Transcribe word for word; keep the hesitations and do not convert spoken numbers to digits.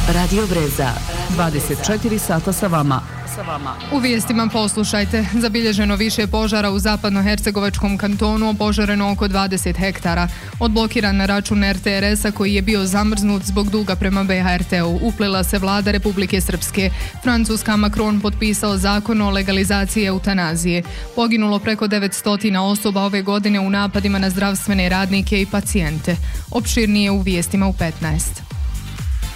Radio Breza. dvadeset četiri sata sa vama. U vijestima poslušajte. Zabilježeno više požara u zapadnohercegovačkom kantonu, opožareno oko dvadeset hektara. Odblokiran na račun er te er es-a koji je bio zamrznut zbog duga prema be ha er te-u. Uplila se vlada Republike Srpske. Francuska Macron potpisao zakon o legalizaciji eutanazije. Poginulo preko devetsto osoba ove godine u napadima na zdravstvene radnike i pacijente. Opširnije u vijestima u petnaest.